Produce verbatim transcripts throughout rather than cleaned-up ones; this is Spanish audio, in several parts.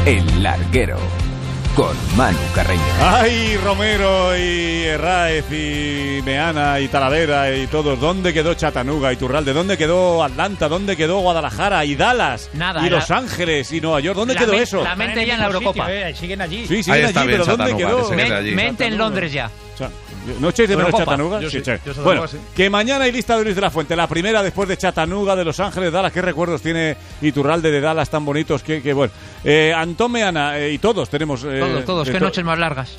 El Larguero, con Manu Carreño. Ay, Romero y Herráez y Meana y Talavera y todos. ¿Dónde quedó Chattanooga y Turralde? ¿Dónde quedó Atlanta? ¿Dónde quedó Guadalajara y Dallas? Nada, y la... Los Ángeles y Nueva York. ¿Dónde la quedó me, eso? La mente ya en la Eurocopa. Sitio, eh, siguen allí. Sí, siguen allí, pero ¿dónde quedó? Men, mente en Londres ya. O sea, ¿no echéis de menos Chattanooga? Yo sí, sí, yo bueno, sí. Que mañana hay lista de Luis de la Fuente. La primera después de Chattanooga, de Los Ángeles, Dallas. ¿Qué recuerdos tiene Iturralde de Dallas tan bonitos? Que, que bueno. Eh, Antón Meana eh, y todos tenemos... Eh, todos, todos. Qué to noches más largas.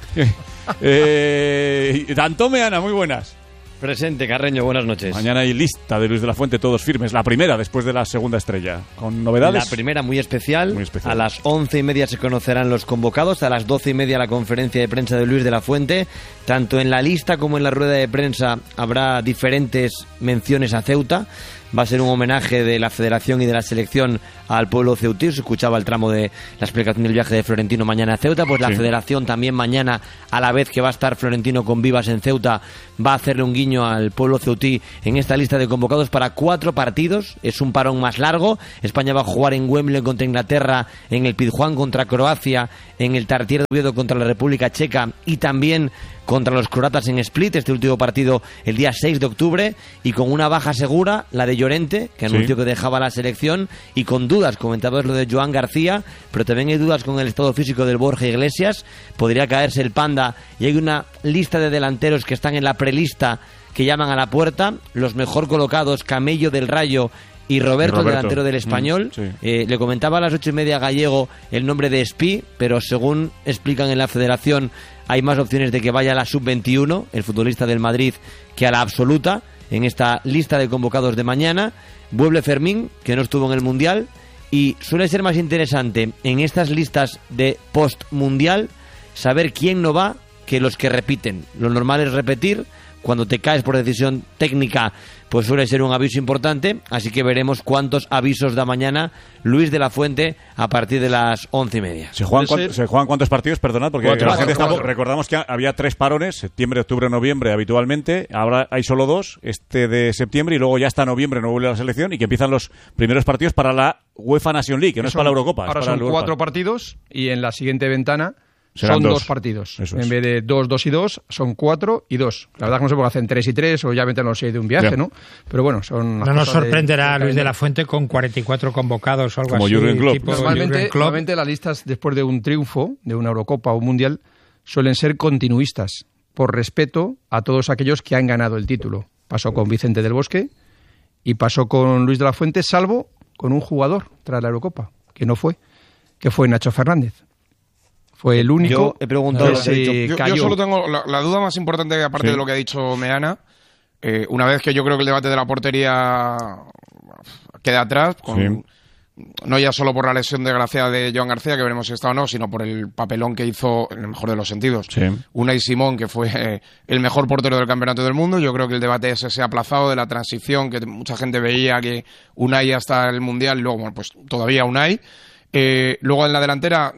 eh, Antón Meana, muy buenas. Presente, Carreño, buenas noches. Mañana hay lista de Luis de la Fuente, todos firmes. La primera después de la segunda estrella. ¿Con novedades? La primera muy especial. Muy especial. A las once y media se conocerán los convocados. A las doce y media la conferencia de prensa de Luis de la Fuente. Tanto en la lista como en la rueda de prensa habrá diferentes menciones a Ceuta. Va a ser un homenaje de la Federación y de la Selección al pueblo ceutí. Se escuchaba el tramo de la explicación del viaje de Florentino mañana a Ceuta. Pues la sí. Federación también mañana, a la vez que va a estar Florentino con Vivas en Ceuta, va a hacerle un guiño al pueblo ceutí en esta lista de convocados para cuatro partidos. Es un parón más largo. España va a jugar en Wembley contra Inglaterra, en el Pizjuán contra Croacia, en el Tartiere de Oviedo contra la República Checa y también contra los croatas en Split, este último partido el día seis de octubre, y con una baja segura, la de Llorente, que anunció sí. que dejaba la selección, y con dudas, comentabas lo de Joan García, pero también hay dudas con el estado físico del Borja Iglesias, podría caerse el Panda, y hay una lista de delanteros que están en la prelista que llaman a la puerta, los mejor colocados, Camello del Rayo y Roberto, Roberto, el delantero del Español. Mm, sí. eh, le comentaba a las ocho y media Gallego el nombre de Espí, pero según explican en la Federación, hay más opciones de que vaya a la sub veintiuno, el futbolista del Madrid, que a la absoluta, en esta lista de convocados de mañana. Bueble Fermín, que no estuvo en el Mundial, y suele ser más interesante en estas listas de post-mundial saber quién no va que los que repiten. Lo normal es repetir. Cuando te caes por decisión técnica, pues suele ser un aviso importante, así que veremos cuántos avisos da mañana Luis de la Fuente a partir de las once y media. ¿Se juegan, cuántos, ¿se juegan cuántos partidos? Perdonad, porque cuatro, la cuatro, gente cuatro. Está, recordamos que había tres parones, septiembre, octubre, noviembre habitualmente, ahora hay solo dos, este de septiembre, y luego ya hasta noviembre no vuelve a la selección, y que empiezan los primeros partidos para la UEFA Nation League, que no es para la Eurocopa. Ahora es para son cuatro partidos, y en la siguiente ventana serán son dos, dos partidos. Eso en es. vez de dos, dos y dos, son cuatro y dos. La verdad que no sé por qué hacen tres y tres, o ya meten los seis de un viaje, yeah. ¿no? Pero bueno, son... No nos sorprenderá de, de Luis de la Fuente con cuarenta y cuatro convocados o algo como así. Jürgen Klopp. Tipo normalmente, Jürgen Klopp. normalmente las listas después de un triunfo, de una Eurocopa o un Mundial, suelen ser continuistas, por respeto a todos aquellos que han ganado el título. Pasó con Vicente del Bosque y pasó con Luis de la Fuente, salvo con un jugador tras la Eurocopa, que no fue, que fue Nacho Fernández. Fue el único. Yo he preguntado. Que se yo, cayó. yo solo tengo la, la duda más importante, aparte sí. de lo que ha dicho Meana. Eh, una vez que yo creo que el debate de la portería queda atrás, con, sí. no ya solo por la lesión desgraciada de Joan García, que veremos si está o no, sino por el papelón que hizo, en el mejor de los sentidos, sí. Unai Simón, que fue eh, el mejor portero del campeonato del mundo. Yo creo que el debate ese se ha aplazado de la transición, que mucha gente veía que Unai hasta el Mundial, luego, bueno, pues todavía Unai. Eh, luego en la delantera,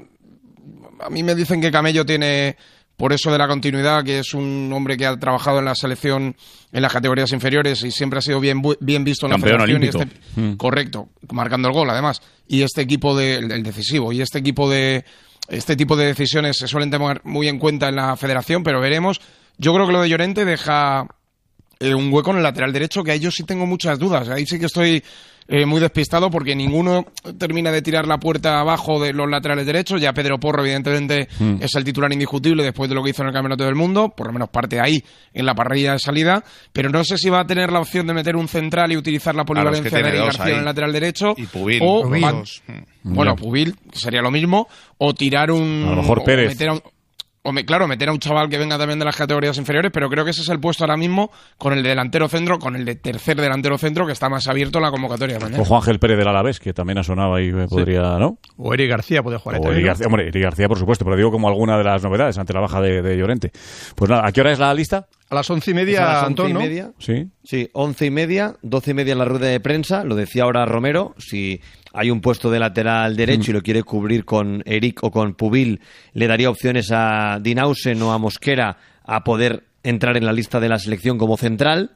a mí me dicen que Camello tiene, por eso de la continuidad, que es un hombre que ha trabajado en la selección en las categorías inferiores y siempre ha sido bien bien visto en Campeón la federación. olímpico. Y este, mm. Correcto, marcando el gol además. Y este equipo de, el, el decisivo, y este equipo de este tipo de decisiones se suelen tomar muy en cuenta en la federación, pero veremos. Yo creo que lo de Llorente deja eh, un hueco en el lateral derecho, que ahí yo sí tengo muchas dudas. Ahí sí que estoy Eh, muy despistado porque ninguno termina de tirar la puerta abajo de los laterales derechos. Ya Pedro Porro evidentemente mm. es el titular indiscutible después de lo que hizo en el Campeonato del Mundo, por lo menos parte ahí en la parrilla de salida, pero no sé si va a tener la opción de meter un central y utilizar la polivalencia de Eric García en el lateral derecho, y Pubil, o Pubil. Va, bueno, Pubil sería lo mismo, o tirar un a lo mejor Pérez. Meter a un, O me, claro, meter a un chaval que venga también de las categorías inferiores, pero creo que ese es el puesto ahora mismo con el de delantero centro, con el de tercer delantero centro, que está más abierto en la convocatoria de mañana. O Juan Ángel Pérez del Alavés, que también ha sonado ahí, podría, sí. ¿no? O Eric García puede jugar. O Eric García, hombre, Eric García, por supuesto, pero digo como alguna de las novedades ante la baja de, de Llorente. Pues nada, ¿a qué hora es la lista? A las once y media, Antón, ¿no? Media. Sí. Sí, once y media, doce y media en la rueda de prensa, lo decía ahora Romero, si hay un puesto de lateral derecho mm. y lo quiere cubrir con Eric o con Pubil, le daría opciones a Dinausen o a Mosquera a poder entrar en la lista de la selección como central.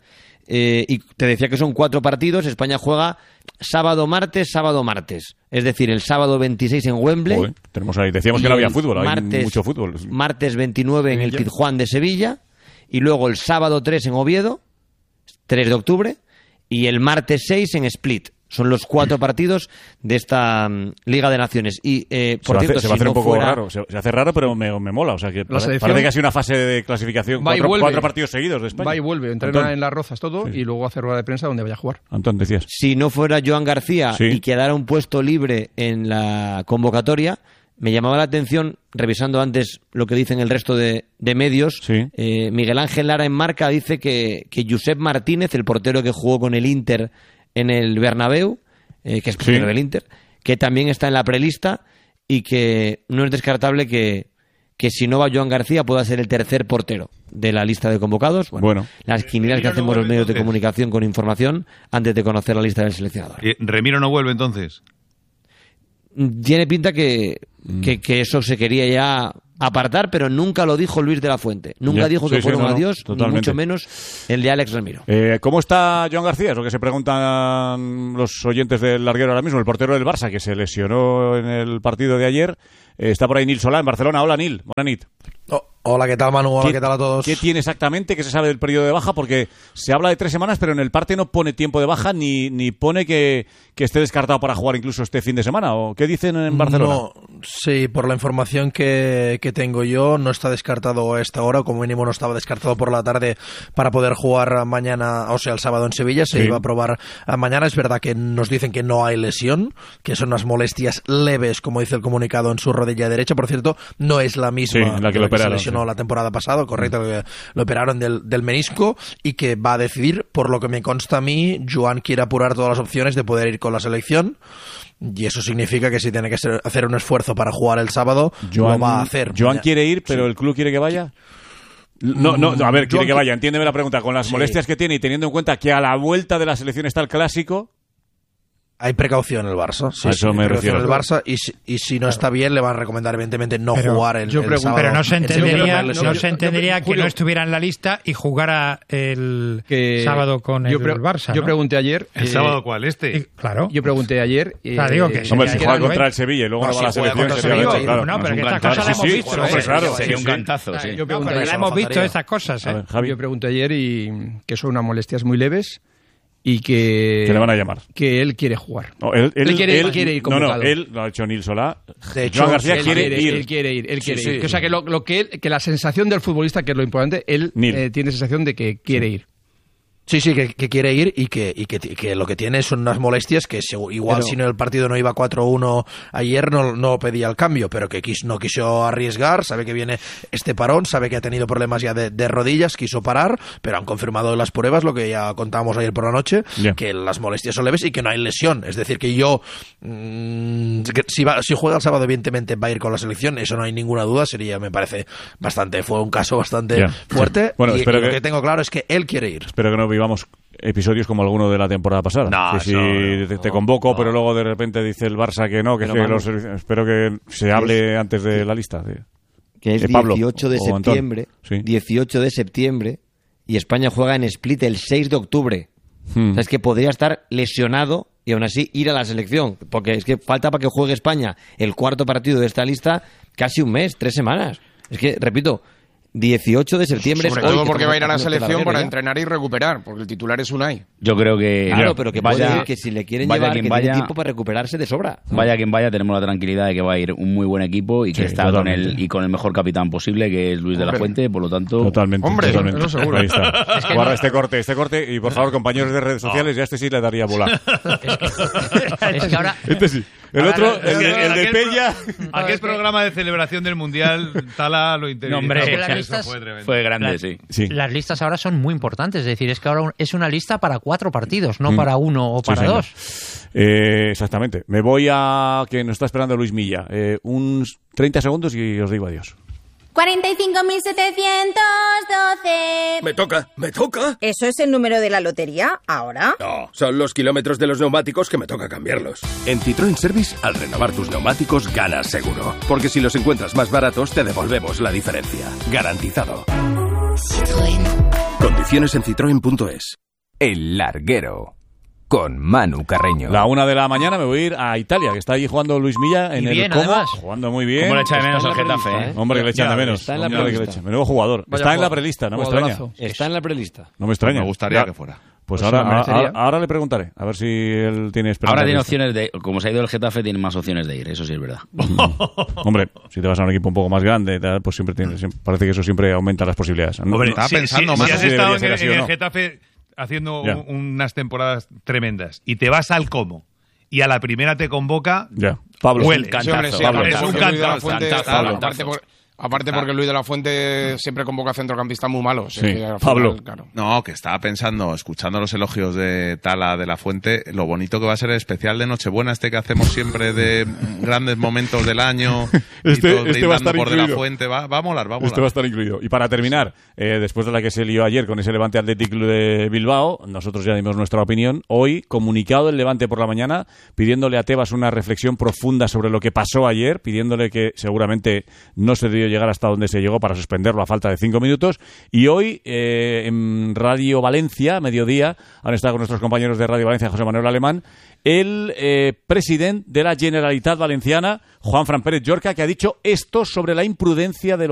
Eh, y te decía que son cuatro partidos. España juega sábado, martes, sábado, martes. Es decir, el sábado veintiséis en Wembley. Joder, tenemos ahí, decíamos que no había fútbol, hay martes, mucho fútbol. Martes veintinueve en el Pizjuán de Sevilla. Y luego el sábado tres en Oviedo, tres de octubre. Y el martes seis en Split. Son los cuatro partidos de esta um, Liga de Naciones. Y, eh, por se cierto, va a hacer, se va a si hacer no un poco fuera... raro. Se, se hace raro, pero me, me mola. O sea, que parece, parece que ha sido una fase de clasificación. Cuatro, cuatro partidos seguidos de España. Va y vuelve, entrena Antón. en Las Rozas todo, sí. Y luego hace rueda de prensa donde vaya a jugar. Antón, decías. Si no fuera Joan García, sí, y quedara un puesto libre en la convocatoria, me llamaba la atención, revisando antes lo que dicen el resto de, de medios, sí. eh, Miguel Ángel Lara en Marca dice que, que Josep Martínez, el portero que jugó con el Inter en el Bernabéu, eh, que es portero sí. del Inter, que también está en la prelista y que no es descartable que, que si no va Joan García pueda ser el tercer portero de la lista de convocados. Bueno, bueno. Las quinielas que hacemos los medios entonces. de comunicación con información antes de conocer la lista del seleccionador. ¿Remiro no vuelve entonces? Tiene pinta que, que, que eso se quería ya apartar, pero nunca lo dijo Luis de la Fuente. Nunca ya, dijo que sí, fuera sí, un no, adiós, no, ni mucho menos el de Alex Remiro. Eh, ¿Cómo está Joan García? Es lo que se preguntan los oyentes del larguero ahora mismo. El portero del Barça, que se lesionó en el partido de ayer. Eh, está por ahí Nil Solá, en Barcelona. Hola, Nil. Buenas noches. Oh, hola, ¿qué tal, Manu? Hola, ¿qué, ¿qué tal a todos? ¿Qué tiene exactamente? ¿Qué se sabe del periodo de baja? Porque se habla de tres semanas, pero en el parte no pone tiempo de baja ni, ni pone que, que esté descartado para jugar incluso este fin de semana. ¿O qué dicen en Barcelona? No, sí, por la información que, que tengo yo, no está descartado a esta hora, o como mínimo no estaba descartado por la tarde para poder jugar mañana, o sea, el sábado en Sevilla. Se sí. iba a probar mañana. Es verdad que nos dicen que no hay lesión, que son unas molestias leves, como dice el comunicado, en su rodilla derecha. Por cierto, no es la misma sí, la que, lo que se lesionó sí. la temporada pasada, correcto, mm. que lo operaron del, del menisco, y que va a decidir, por lo que me consta a mí, Joan quiere apurar todas las opciones de poder ir con la selección, y eso significa que si tiene que ser, hacer un esfuerzo para jugar el sábado, Joan, lo va a hacer. Joan quiere ir, pero sí. ¿el club quiere que vaya? No, no, no, a ver, quiere Joan que vaya, entiéndeme la pregunta, con las sí. molestias que tiene y teniendo en cuenta que a la vuelta de la selección está el Clásico. Hay precaución en el Barça. Sí, a eso sí, me refiero. En el Barça, y, si, y si no claro. está bien, le van a recomendar, evidentemente, no pero jugar el, yo el pregunto, sábado. Pero no se entendería, no, yo, se entendería yo, que Julio, no estuviera en la lista y jugara el que, sábado con el pre- Barça. Yo ¿no? pregunté ayer. ¿El eh, sábado cuál? ¿Este? Y, claro. Yo pregunté ayer. Eh, o sea, digo que hombre, si juega contra el Sevilla y luego no va a la selección, sería Sevilla, hecho, claro. No, pero que estas cosas las hemos visto. Sería un cantazo, sí. Yo pregunté ayer. Hemos visto estas cosas. Yo pregunté ayer y que son unas molestias muy leves. Y que... Que le van a llamar. Que él quiere jugar. No, él, él, él, quiere, él, él quiere ir convocado. No, no, él lo ha hecho Nil Solá. De hecho, Joan García él quiere, quiere ir. Él quiere ir, él quiere sí, ir. sí. O sea, que, lo, lo que, él, que la sensación del futbolista, que es lo importante, él eh, tiene sensación de que quiere sí. ir. Sí, sí, que, que quiere ir y que, y que, y que lo que tiene son unas molestias que igual pero, si no el partido no iba cuatro uno ayer no, no pedía el cambio, pero que quis, no quiso arriesgar, sabe que viene este parón, sabe que ha tenido problemas ya de, de rodillas, quiso parar, pero han confirmado en las pruebas lo que ya contábamos ayer por la noche, yeah. que las molestias son leves y que no hay lesión. Es decir, que yo, mmm, que si, va, si juega el sábado evidentemente va a ir con la selección, eso no hay ninguna duda, sería, me parece, bastante, fue un caso bastante yeah. fuerte. Sí. Bueno, y, espero y lo que... que tengo claro es que él quiere ir. Espero que no vivamos episodios como alguno de la temporada pasada. No, que si no, te, te convoco, no. pero luego de repente dice el Barça que no, que, que los, espero que se hable antes de la lista. De, que es de Pablo, dieciocho de septiembre, sí. dieciocho de septiembre, y España juega en Split el seis de octubre. Hmm. O sea, es que podría estar lesionado y aún así ir a la selección, porque es que falta para que juegue España el cuarto partido de esta lista casi un mes, tres semanas. Es que, repito, dieciocho de septiembre. Sobre todo porque va a ir a la selección para entrenar y recuperar, porque el titular es Unai. Yo creo que... Claro, pero que vaya, puede ir, que si le quieren llevar, que vaya, tiene tiempo para recuperarse de sobra. Vaya quien vaya, tenemos la tranquilidad de que va a ir un muy buen equipo y que sí, está con el, y con el mejor capitán posible, que es Luis Hombre. de la Fuente, por lo tanto... Totalmente. Hombre, totalmente. Eso seguro. Ahí está. Es que Guarda no. este corte, este corte, y por favor, compañeros de redes sociales, oh. ya este sí le daría bola. Es que, es que ahora... Este sí. El otro, el de, el de Pella... Aquel programa de celebración del Mundial, Tala lo intervino. No, hombre, es que las listas, fue, fue grande, las, sí. sí. Las listas ahora son muy importantes, es decir, es que ahora es una lista para cuatro partidos, no mm. para uno o para sí, dos. Eh, exactamente. Me voy a... que nos está esperando Luis Milla. Eh, unos treinta segundos y os digo adiós. cuarenta y cinco mil setecientos doce. Me toca, me toca. ¿Eso es el número de la lotería ahora? No, son los kilómetros de los neumáticos que me toca cambiarlos. En Citroën Service, al renovar tus neumáticos, ganas seguro. Porque si los encuentras más baratos, te devolvemos la diferencia. Garantizado. Citroën. Condiciones en citroen punto es. El Larguero, con Manu Carreño. La una de la mañana me voy a ir a Italia, que está allí jugando Luis Milla en y el bien, Como, además. jugando muy bien. ¿Cómo le echa de menos al Getafe? ¿eh? Hombre, que le echan de menos. Está en la Hombre, que le prelista. echan. Menudo jugador. Vaya está en la jugador. prelista, no me extraña. Jugadorazo. Está en la prelista. No me extraña. Me gustaría Ya. que fuera. Pues Pues ahora, se lo merecería. ahora, ahora le preguntaré, a ver si él tiene esperanza. Ahora tiene de opciones de... Como se ha ido el Getafe, tiene más opciones de ir, eso sí es verdad. Hombre, si te vas a un equipo un poco más grande, tal, pues siempre tienes, siempre- parece que eso siempre aumenta las posibilidades. No, Hombre, no- estaba Si- pensando si, más si has si estado debería en, ser el- así en o el no. Getafe haciendo Ya. un- unas temporadas tremendas y te vas al Como y a la primera te convoca, Ya. Pablo. huele. Cantazo, Sí, hombre, sí, Pablo, aparte es un porque Luis de la cantazo, Fuente, cantazo, aparte, cantazo. por- aparte porque Luis de la Fuente siempre convoca centrocampistas muy malos. Sí, Es que al Pablo. final, claro. No, que estaba pensando, escuchando los elogios de Tala de la Fuente, lo bonito que va a ser el especial de Nochebuena, este que hacemos siempre de grandes momentos del año. y Este- todos este va a brindando estar por de la incluido. Fuente. Va, va a molar, va a molar. Este va a estar incluido. Y para terminar, eh, después de la que se lió ayer con ese Levante Athletic Club de Bilbao, nosotros ya dimos nuestra opinión. Hoy, comunicado del Levante por la mañana, pidiéndole a Tebas una reflexión profunda sobre lo que pasó ayer, pidiéndole que seguramente no se debió llegar hasta donde se llegó para suspenderlo a falta de cinco minutos. Y hoy, eh, en Radio Valencia, a mediodía, han estado con nuestros compañeros de Radio Valencia, José Manuel Alemán, el eh, presidente de la Generalitat Valenciana, Juan Fran Pérez Llorca, que ha dicho esto sobre la imprudencia de los